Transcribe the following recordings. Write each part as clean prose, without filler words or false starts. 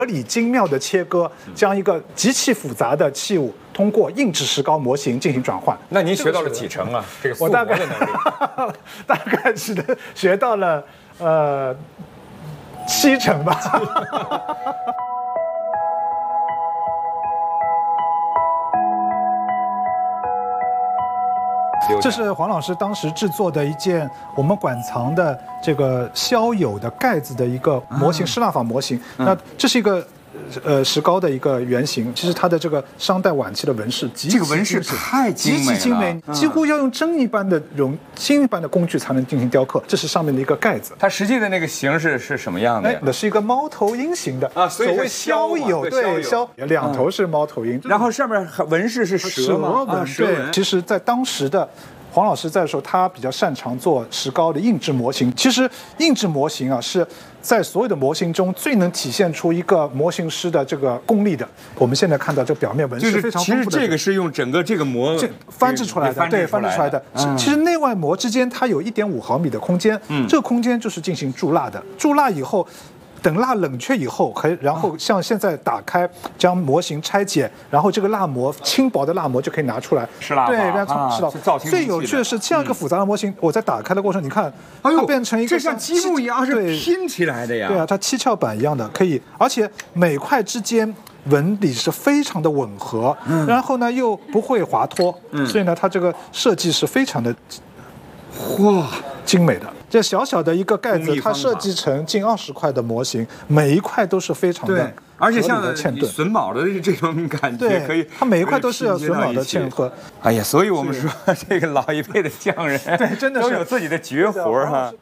合理精妙的切割，将一个极其复杂的器物通过硬质石膏模型进行转换。 那您学到了几成啊？这个塑模的能力， 大概是学到了7成吧。这是黄老师当时制作的一件我们馆藏的这个肖友的盖子的一个模型，施蜡法模型。那这是一个石膏的一个原型，其实它的这个商代晚期的纹饰极其这个纹饰太精美了， 极其精美，几乎要用针一般的金一般的工具才能进行雕刻。这是上面的一个盖子， 它实际的那个形式是什么样的呀？ 那是一个猫头鹰形的啊，所谓肖友，对，肖两头是猫头鹰， 然后上面纹饰是蛇吗？ 蛇纹。其实，在当时的黄老师在的时候，他比较擅长做石膏的硬质模型。其实硬质模型啊，是在所有的模型中最能体现出一个模型师的这个功力的。我们现在看到这表面纹饰非常丰富的， 其实这个是用整个这个模翻制出来的，对，翻制出来的。其实内外膜之间它有1.5毫米的空间，这个空间就是进行铸蜡的。铸蜡以后，等蜡冷却以后，然后像现在打开，将模型拆解，然后这个蜡膜轻薄的蜡膜就可以拿出来， 是蜡法， 对，让它是蜡。最有趣的是这样一个复杂的模型，我在打开的过程，你看，它变成一个这像积木一样是拼起来的呀。 对啊，它7窍板一样的可以，而且每块之间纹理是非常的吻合，然后呢又不会滑脱，所以呢它这个设计是非常的精美的。这小小的一个盖子，它设计成近20块的模型，每一块都是非常的， 而且像榫卯的这种感觉，可以， 它每一块都是要榫卯的嵌合。 哎呀，所以我们说这个老一辈的匠人， 对，真的是都有自己的绝活哈。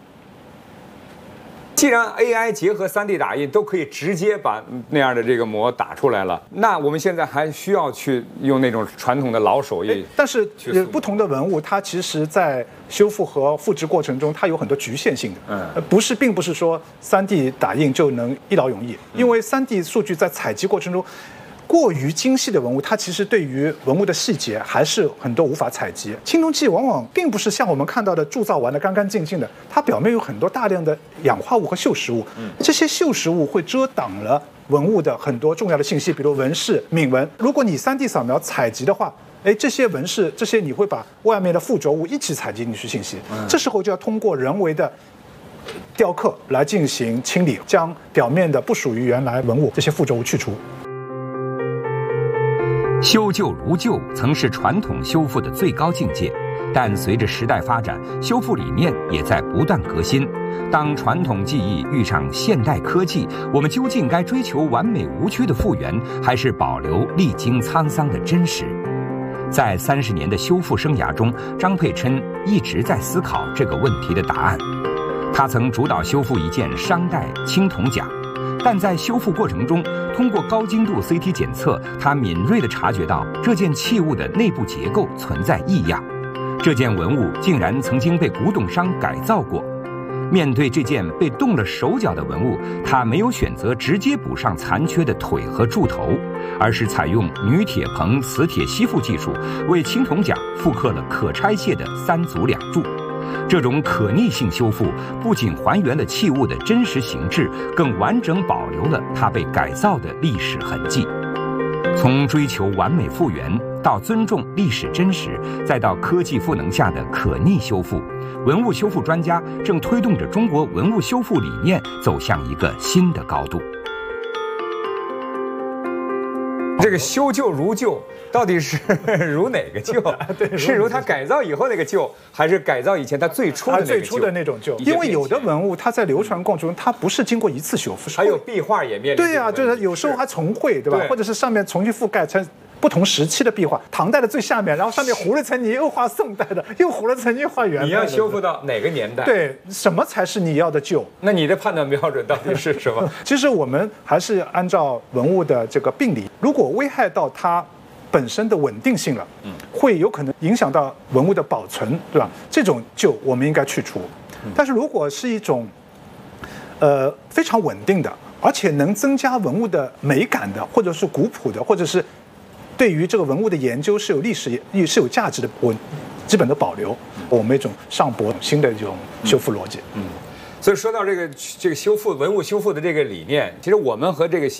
既然 AI 结合3D 打印都可以直接把那样的这个模打出来了，那我们现在还需要去用那种传统的老手艺。 但是不同的文物，它其实在修复和复制过程中，它有很多局限性的。并不是说3D 打印就能一劳永逸，因为3D 数据在采集过程中，过于精细的文物，它其实对于文物的细节还是很多无法采集。青铜器往往并不是像我们看到的铸造完的干干净净的，它表面有很多大量的氧化物和锈蚀物，这些锈蚀物会遮挡了文物的很多重要的信息，比如纹饰、铭文。如果你3D 扫描采集的话，这些纹饰，这些你会把外面的附着物一起采集进去信息，这时候就要通过人为的雕刻来进行清理，将表面的不属于原来文物这些附着物去除。 修旧如旧曾是传统修复的最高境界，但随着时代发展，修复理念也在不断革新。当传统技艺遇上现代科技，我们究竟该追求完美无缺的复原，还是保留历经沧桑的真实？在30年的修复生涯中，张佩琛一直在思考这个问题的答案。他曾主导修复一件商代青铜甲，但在修复过程中，通过高精度 CT 检测，他敏锐地察觉到这件器物的内部结构存在异样，这件文物竟然曾经被古董商改造过。面对这件被动了手脚的文物，他没有选择直接补上残缺的腿和柱头，而是采用女铁棚磁铁吸附技术，为青铜甲复刻了可拆卸的3组2柱。这种可逆性修复不仅还原了器物的真实形制，更完整保留了它被改造的历史痕迹。从追求完美复原到尊重历史真实，再到科技赋能下的可逆修复，文物修复专家正推动着中国文物修复理念走向一个新的高度。 这个修旧如旧，到底是如哪个旧？是如它改造以后那个旧，还是改造以前它最初的那种旧？因为有的文物它在流传过程中，它不是经过一次修复， 还有壁画也面临。 对啊，就是有时候还重绘，对吧？或者是上面重新覆盖成不同时期的壁画，唐代的最下面，然后上面糊了层泥，又画宋代的，又糊了层泥，画元代的。 你要修复到哪个年代？ 对，什么才是你要的旧？ 那你的判断标准到底是什么？ 其实我们还是按照文物的这个病理，如果危害到它本身的稳定性了，会有可能影响到文物的保存，对吧？这种旧我们应该去除。但是如果是一种非常稳定的，而且能增加文物的美感的，或者是古朴的，或者是对于这个文物的研究是有历史是有价值的，我基本的保留，我们一种上博新的这种修复逻辑。 所以说到这个修复文物修复的这个理念，其实我们和这个